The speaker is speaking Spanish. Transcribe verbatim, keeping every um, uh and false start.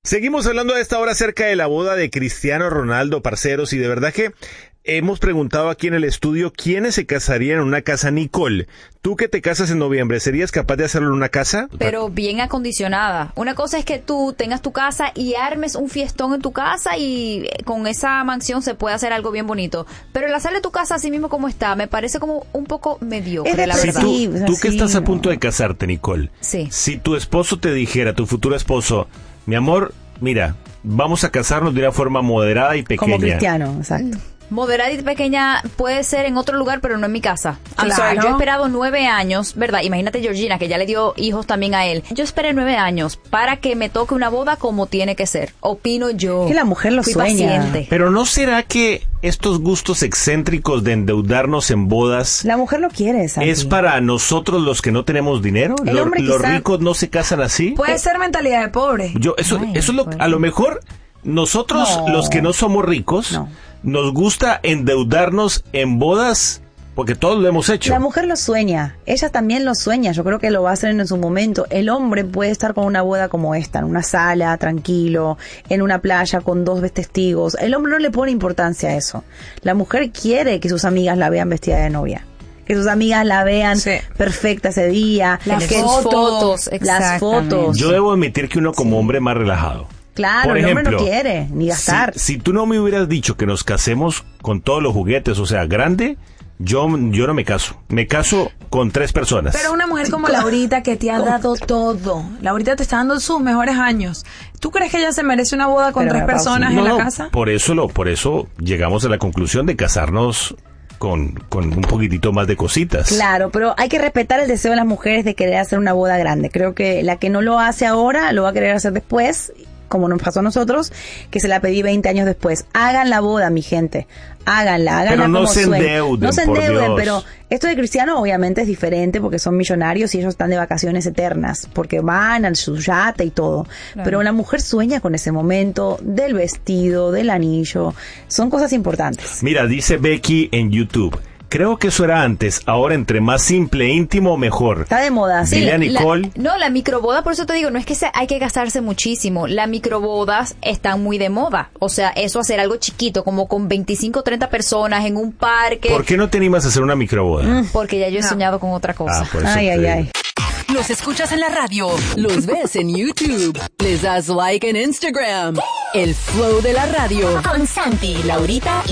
Seguimos hablando a esta hora acerca de la boda de Cristiano Ronaldo, parceros, y de verdad que hemos preguntado aquí en el estudio quiénes se casarían en una casa. Nicole, tú que te casas en noviembre, ¿serías capaz de hacerlo en una casa? Pero bien acondicionada. Una cosa es que tú tengas tu casa y armes un fiestón en tu casa y con esa mansión se puede hacer algo bien bonito. Pero el hacerle tu casa así mismo como está, me parece como un poco mediocre, la verdad. Si tú, tú que estás a punto de casarte, Nicole, sí. Si tu esposo te dijera, tu futuro esposo, mi amor, mira, vamos a casarnos de una forma moderada y pequeña. Como Cristiano, exacto. Moderada y pequeña puede ser en otro lugar, pero no en mi casa. I'm Claro. sorry, yo he esperado nueve años, ¿verdad? Imagínate Georgina, que ya le dio hijos también a él. Yo esperé nueve años para que me toque una boda como tiene que ser. Opino yo. Que la mujer lo Fui sueña. paciente. Pero ¿no será que estos gustos excéntricos de endeudarnos en bodas La mujer lo quiere, Santi. es para nosotros los que no tenemos dinero? El ¿Los, hombre los quizá- ricos no se casan así? Puede ser mentalidad de pobre. Yo eso Ay, eso es lo pues. a lo mejor nosotros No. los que no somos ricos No. nos gusta endeudarnos en bodas porque todos lo hemos hecho. La mujer lo sueña, ella también lo sueña, yo creo que lo va a hacer en su momento. El hombre puede estar con una boda como esta, en una sala, tranquilo, en una playa con dos testigos. El hombre no le pone importancia a eso. La mujer quiere que sus amigas la vean vestida de novia, que sus amigas la vean Sí. perfecta ese día, Las que fotos, las exactamente. fotos. Yo debo admitir que uno como hombre es más relajado. Claro, Por el hombre ejemplo, no quiere ni gastar. Si, si tú no me hubieras dicho que nos casemos con todos los juguetes, o sea, grande, yo, yo no me caso. Me caso con tres personas. Pero una mujer como Laurita que te ha dado todo. Laurita te está dando sus mejores años. ¿Tú crees que ella se merece una boda con Pero tres me pausa. personas no, en la no, casa? por eso lo, por eso llegamos a la conclusión de casarnos con, con un poquitito más de cositas. Claro, pero hay que respetar el deseo de las mujeres de querer hacer una boda grande. Creo que la que no lo hace ahora lo va a querer hacer después, como nos pasó a nosotros, que se la pedí veinte años después. Hagan la boda, mi gente. Háganla, háganla Pero no como se sueñen. endeuden, No se por endeuden, Dios. pero esto de Cristiano obviamente es diferente porque son millonarios y ellos están de vacaciones eternas, porque van a su yate y todo. Claro. Pero la mujer sueña con ese momento del vestido, del anillo. Son cosas importantes. Mira, dice Becky en YouTube. Creo que eso era antes, ahora entre más simple e íntimo, mejor. Está de moda. Sí. Dile a Nicole. La, no, la microboda, por eso te digo, no es que se, hay que gastarse muchísimo. Las microbodas están muy de moda. O sea, eso hacer algo chiquito, como con veinticinco o treinta personas en un parque. ¿Por qué no te animas a hacer una microboda? Porque ya yo he No. soñado con otra cosa. Ah, por eso Ay, te ay, digo. ay. Los escuchas en la radio, los ves en YouTube, les das like en Instagram. El flow de la radio. Con Santi, Laurita y